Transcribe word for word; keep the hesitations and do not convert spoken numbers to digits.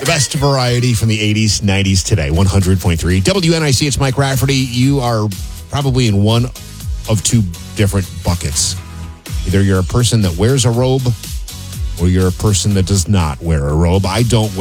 The best variety from the eighties, nineties today, one hundred point three. W N I C, it's Mike Rafferty. You are probably in one of two different buckets. Either you're a person that wears a robe or you're a person that does not wear a robe. I don't wear